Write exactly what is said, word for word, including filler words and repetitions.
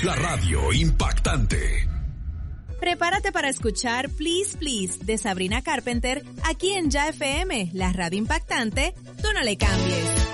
La radio impactante. Prepárate para escuchar Please Please de Sabrina Carpenter aquí en Ya F M, la radio impactante. Tú no le cambies.